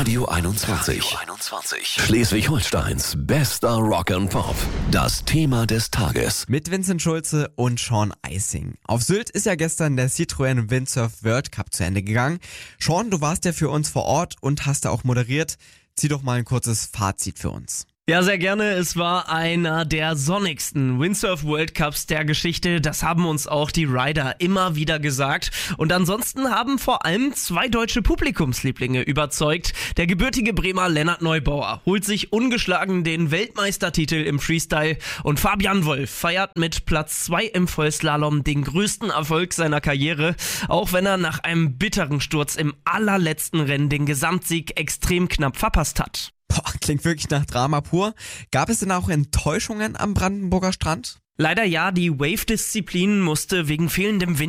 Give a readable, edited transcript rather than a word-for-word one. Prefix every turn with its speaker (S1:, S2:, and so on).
S1: Radio 21. Schleswig-Holsteins bester Rock and Pop. Das Thema des Tages.
S2: Mit Vincent Schulze und Sean Eising. Auf Sylt ist ja gestern der Citroën Windsurf World Cup zu Ende gegangen. Sean, du warst ja für uns vor Ort und hast da auch moderiert. Zieh doch mal ein kurzes Fazit für uns.
S3: Ja, sehr gerne. Es war einer der sonnigsten Windsurf World Cups der Geschichte. Das haben uns auch die Rider immer wieder gesagt. Und ansonsten haben vor allem zwei deutsche Publikumslieblinge überzeugt. Der gebürtige Bremer Lennart Neubauer holt sich ungeschlagen den Weltmeistertitel im Freestyle und Fabian Wolf feiert mit Platz 2 im Vollslalom den größten Erfolg seiner Karriere, auch wenn er nach einem bitteren Sturz im allerletzten Rennen den Gesamtsieg extrem knapp verpasst hat.
S2: Klingt wirklich nach Drama pur. Gab es denn auch Enttäuschungen am Brandenburger Strand?
S3: Leider ja, die Wave-Disziplin musste wegen fehlendem Wind